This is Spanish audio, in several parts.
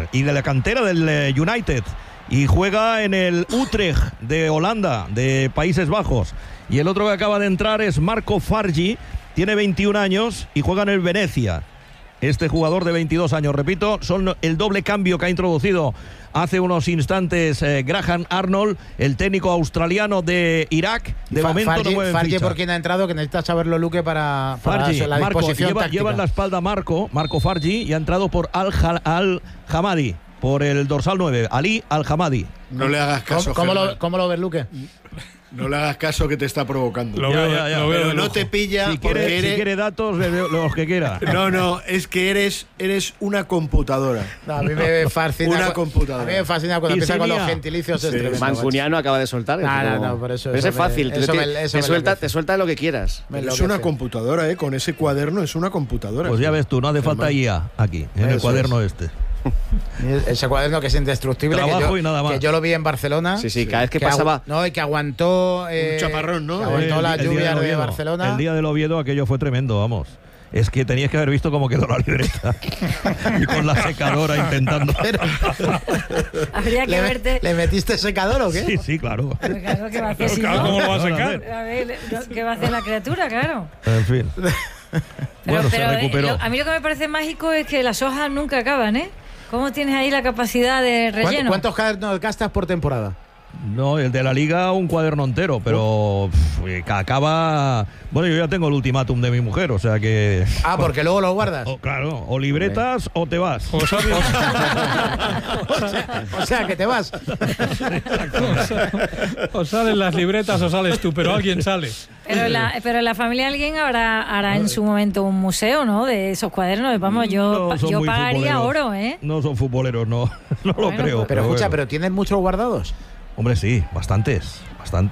y de la cantera del United. Y juega en el Utrecht de Holanda, de Países Bajos. Y el otro que acaba de entrar es Marco Fargi, tiene 21 años y juega en el Venecia. Este jugador de 22 años, repito, son el doble cambio que ha introducido hace unos instantes Graham Arnold, el técnico australiano de Irak. De momento no mueve Fargi, ficha. por quien ha entrado, que necesita saberlo Luque para Fargi, la disposición táctica. lleva en la espalda Marco Fargi y ha entrado por Al-Hamadi, por el dorsal 9, Ali Al-Hamadi. No le hagas caso. ¿Cómo lo ves, Luque? No le hagas caso que te está provocando. Lo veo Pero no lujo. te pilla Si porque quiere datos, los que quiera. No, es que eres una computadora. No, a mí me fascina. Una computadora. A mí me fascina cuando empieza con los gentilicios. Es tremendo. Mancuniano acaba de soltar. No, por eso. Pero es fácil. Te suelta lo que quieras. Es una computadora, con ese cuaderno es una computadora. Pues ya ves tú, no hace falta IA aquí, en el cuaderno este. Ese cuaderno que es indestructible. Trabajo y nada más. Que yo lo vi en Barcelona. Sí, cada vez que pasaba. Y que aguantó. Un chaparrón, ¿no? Que aguantó las lluvias de Barcelona. El día del Oviedo aquello fue tremendo, vamos. Es que tenías que haber visto cómo quedó la libreta. Y con la secadora intentando. Habría que verte. ¿Le metiste secador o qué? Sí, claro. Pero claro, ¿qué va a hacer si no? ¿Cómo lo va a sacar? A ver, ¿qué va a hacer la criatura? Claro. En fin. Bueno, se recuperó. A mí lo que me parece mágico es que las hojas nunca acaban, ¿eh? ¿Cómo tienes ahí la capacidad de relleno? ¿Cuántos cuadernos gastas por temporada? No, el de la Liga un cuaderno entero, pero acaba... Bueno, yo ya tengo el ultimátum de mi mujer, o sea que... Porque luego lo guardas. Claro, o libretas o te vas. O sea, que te vas. O salen las libretas o sales tú, pero alguien sale. Pero en la familia alguien hará en su momento un museo, ¿no? De esos cuadernos. Vamos, yo pagaría oro, ¿eh? No son futboleros, no lo creo. Pero escucha, ¿pero tienes muchos guardados? Hombre, sí, bastantes.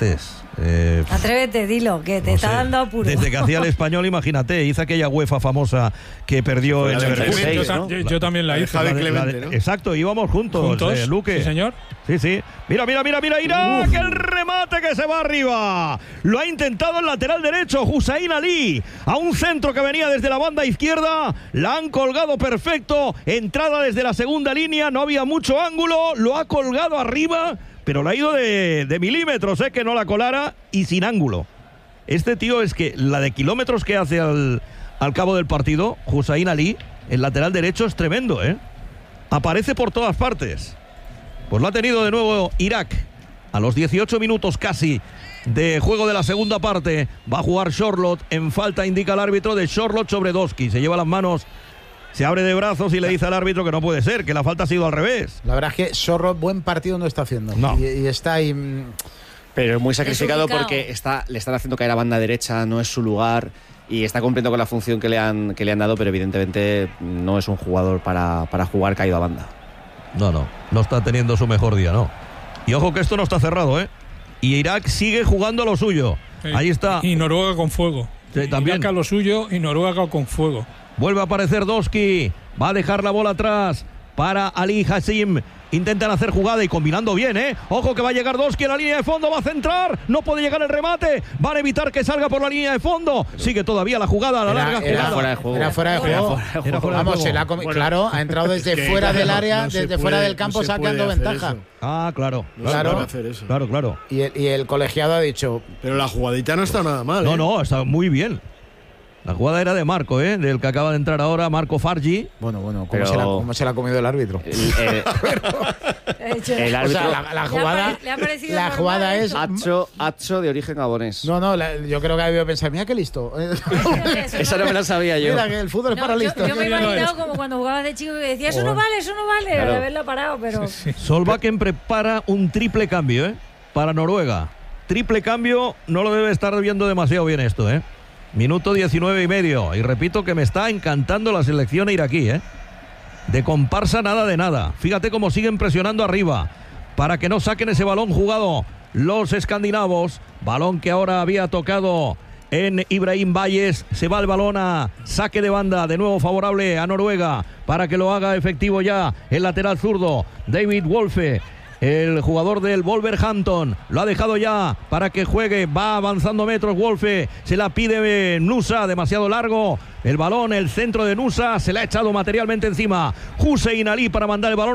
Atrévete, dilo, que te está dando apuro. Desde que hacía el Español, imagínate, hizo aquella UEFA famosa que perdió en Leverkusen. Yo también la hice. ¿no? Exacto, íbamos juntos. Luque. Sí, señor. Sí. Mira, Irak, el remate que se va arriba. Lo ha intentado el lateral derecho, Hussein Ali, a un centro que venía desde la banda izquierda. La han colgado perfecto. Entrada desde la segunda línea, no había mucho ángulo. Lo ha colgado arriba, pero la ha ido de milímetros, que no la colara y sin ángulo. Este tío es que la de kilómetros que hace al cabo del partido, Hussein Ali, el lateral derecho, es tremendo, Aparece por todas partes. Pues lo ha tenido de nuevo Irak. A los 18 minutos casi de juego de la segunda parte, va a jugar Charlotte. En falta indica el árbitro de Charlotte sobre Doski. Se lleva las manos, se abre de brazos y le dice al árbitro que no puede ser, que la falta ha sido al revés. La verdad es que Charlotte buen partido no está haciendo. No. Y está ahí... Pero es muy sacrificado porque le están haciendo caer a banda derecha, no es su lugar y está cumpliendo con la función que le han dado, pero evidentemente no es un jugador para jugar caído a banda. No está teniendo su mejor día, no. Y ojo que esto no está cerrado, Y Irak sigue jugando a lo suyo. Sí. Ahí está. Y Noruega con fuego. Sí, también. Irak a lo suyo y Noruega con fuego. Vuelve a aparecer Doski. Va a dejar la bola atrás para Ali Hassim. Intentan hacer jugada y combinando bien, Ojo que va a llegar Doski a la línea de fondo, va a centrar, no puede llegar el remate, van a evitar que salga por la línea de fondo. Sigue todavía la jugada, larga era jugada. Fuera de juego. Era fuera de juego. Vamos, claro, ha entrado desde fuera del área, desde fuera del campo, sacando ventaja. Claro. Claro. Y el colegiado ha dicho... Pero la jugadita no está nada mal. No, está muy bien. La jugada era de Marco, del que acaba de entrar ahora, Marco Fargi. Bueno, ¿cómo se la ha comido el árbitro? El árbitro... O sea, la jugada es... Hacho de origen gabonés. Yo creo que ha debido pensar, mira qué listo. Esa no me la sabía yo. Mira que el fútbol es para listo. Yo me he imaginado como cuando jugabas de chico que decía, eso no vale, claro. De haberla parado, pero... Solbakken prepara un triple cambio, para Noruega. Triple cambio, no lo debe estar viendo demasiado bien esto, Minuto 19:30. Y repito que me está encantando la selección iraquí, De comparsa nada de nada. Fíjate cómo siguen presionando arriba para que no saquen ese balón jugado los escandinavos. Balón que ahora había tocado en Ibrahim Valles. Se va el balón a saque de banda, de nuevo favorable a Noruega para que lo haga efectivo ya el lateral zurdo David Wolfe. El jugador del Wolverhampton lo ha dejado ya para que juegue, va avanzando metros Wolfe, se la pide Nusa, demasiado largo el balón, el centro de Nusa, se le ha echado materialmente encima Hussein Ali para mandar el balón